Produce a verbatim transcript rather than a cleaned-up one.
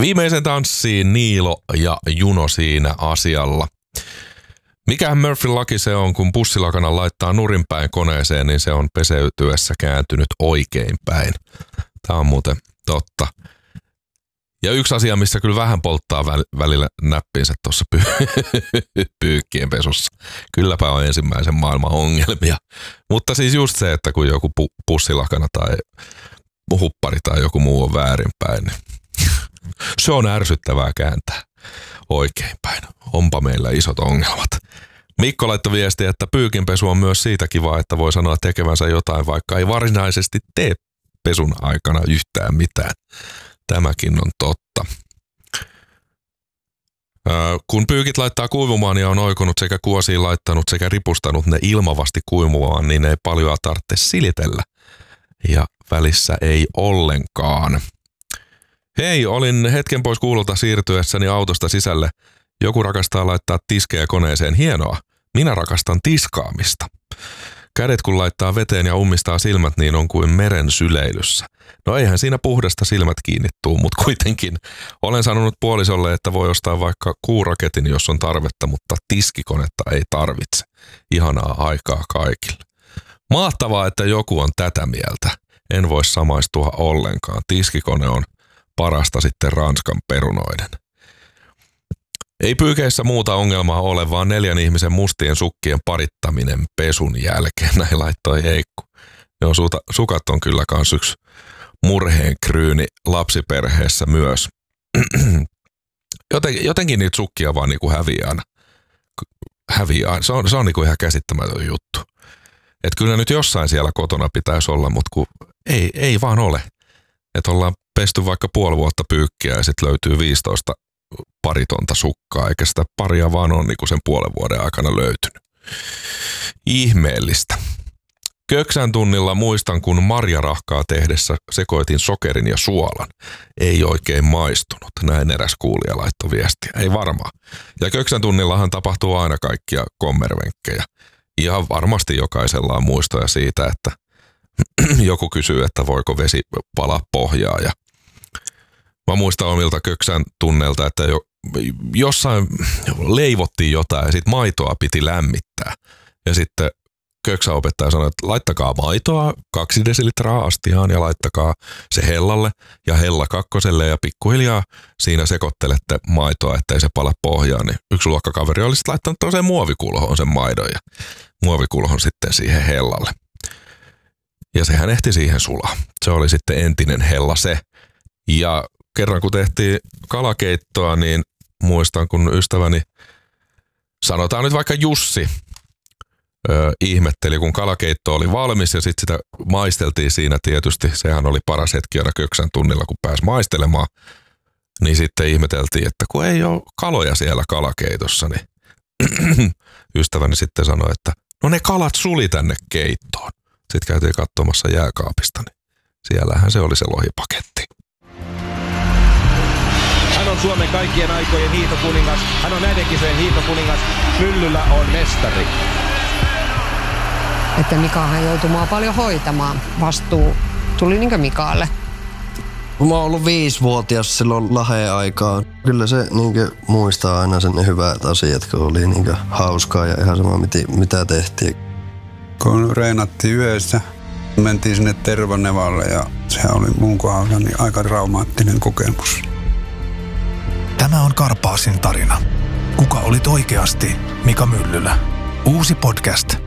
Viimeisen tanssiin Niilo ja Juno siinä asialla. Mikähän Murphyn laki se on, kun pussilakanan laittaa nurinpäin koneeseen, niin se on peseytyessä kääntynyt oikein päin. Tämä on muuten totta. Ja yksi asia, missä kyllä vähän polttaa välillä näppinsä tuossa py- pyykkien pesussa. Kylläpä on ensimmäisen maailman ongelmia. Mutta siis just se, että kun joku pu- pussilakana tai huppari tai joku muu on väärinpäin, niin se on ärsyttävää kääntää oikeinpäin. Onpa meillä isot ongelmat. Mikko laittoi viestiä, että pyykinpesu on myös siitä kiva, että voi sanoa tekevänsä jotain, vaikka ei varsinaisesti tee pesun aikana yhtään mitään. Tämäkin on totta. Öö, kun pyykit laittaa kuivumaan ja on oikonut sekä kuosiin laittanut sekä ripustanut ne ilmavasti kuivumaan, niin ei paljon tarvitse silitellä. Ja välissä ei ollenkaan. Hei, olin hetken pois kuulolta siirtyessäni autosta sisälle. Joku rakastaa laittaa tiskejä koneeseen. Hienoa. Minä rakastan tiskaamista. Kädet kun laittaa veteen ja ummistaa silmät, niin on kuin meren syleilyssä. No eihän siinä puhdasta silmät kiinnittuu, mutta kuitenkin. Olen sanonut puolisolle, että voi ostaa vaikka kuuraketin, jos on tarvetta, mutta tiskikonetta ei tarvitse. Ihanaa aikaa kaikille. Mahtavaa, että joku on tätä mieltä. En voi samaistua ollenkaan. Tiskikone on parasta sitten Ranskan perunoiden. Ei pyykeissä muuta ongelmaa ole, vaan neljän ihmisen mustien sukkien parittaminen pesun jälkeen. Näin laittoi Heikku. Joo, suta, sukat on kyllä kans yksi murheen kryyni lapsiperheessä myös. Joten, jotenkin niitä sukkia vaan niinku häviää aina. Häviää. Se on, se on niinku ihan käsittämätön juttu. Että kyllä nyt jossain siellä kotona pitäisi olla, mutta kun ei, ei vaan ole. Että ollaan pesty vaikka puoli vuotta pyykkiä ja sitten löytyy viisitoista paritonta sukkaa, eikä sitä paria vaan ole niinku sen puolen vuoden aikana löytynyt. Ihmeellistä. Köksän tunnilla muistan, kun marjarahkaa tehdessä sekoitin sokerin ja suolan. Ei oikein maistunut. Näin eräs kuulija laittoi viestiä. Ei varmaan. Ja köksän tunnillahan tapahtuu aina kaikkia kommervenkkejä. Ihan varmasti jokaisella on muistoja siitä, että joku kysyy, että voiko vesi palaa pohjaa. Ja mä muistan omilta köksän tunneilta, että jo, jossain leivottiin jotain ja sit maitoa piti lämmittää. Ja sitten köksäopettaja sanoi, että laittakaa maitoa kaksi desilitraa astiaan ja laittakaa se hellalle ja hella kakkoselle ja pikkuhiljaa siinä sekoittelette maitoa, ettei se pala pohjaan. Niin yksi luokkakaveri oli sitten laittanut toiseen muovikulhoon sen maidon ja muovikulhon sitten siihen hellalle. Ja sehän ehti siihen sulaa. Se oli sitten entinen hella se. Ja kerran kun tehtiin kalakeittoa, niin muistan kun ystäväni, sanotaan nyt vaikka Jussi, Öö, ihmetteli, kun kalakeitto oli valmis ja sitten sitä maisteltiin siinä tietysti. Sehän oli paras hetki aina köksän tunnilla, kun pääsi maistelemaan. Niin sitten ihmeteltiin, että kun ei ole kaloja siellä kalakeitossa, niin ystäväni sitten sanoi, että no ne kalat suli tänne keittoon. Sitten käytiin katsomassa jääkaapista, niin siellähän se oli se lohipaketti. Hän on Suomen kaikkien aikojen hiihtokuningas. Hän on näiden kisojen hiihtokuningas. Myllyllä on mestari. Että Mikahan joutui mua paljon hoitamaan. Vastuu tuli niinkö Mikaalle? Mä oon ollut viisivuotias silloin Laheen aikaan. Kyllä se niinkö muistaa aina sen hyvät asiat, kun oli niinkö hauskaa ja ihan sama mitä tehtiin. Kun reenattiin yössä, mentiin sinne Tervanevalle ja se oli mun kohdalla niin aika traumaattinen kokemus. Tämä on Karpaasin tarina. Kuka olit oikeasti Mika Myllylä? Uusi podcast